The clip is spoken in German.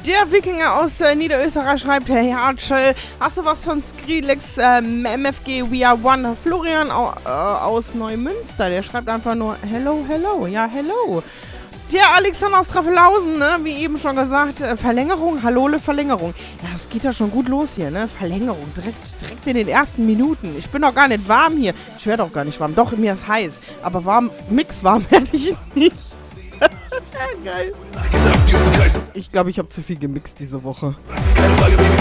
Der Wikinger aus Niederösterreich schreibt, hey Archel, hast du was von Skrillex, MFG We Are One? Florian aus Neumünster, der schreibt einfach nur hello, hello, ja hello. Der Alexander aus Traffelhausen, ne, wie eben schon gesagt, Verlängerung, Hallole, Verlängerung. Ja, es geht ja schon gut los hier, ne, Verlängerung, direkt in den ersten Minuten. Ich bin doch gar nicht warm hier. Ich werde auch gar nicht warm, doch, mir ist heiß, aber warm werde ich nicht. Geil. Ich glaube, ich habe zu viel gemixt diese Woche.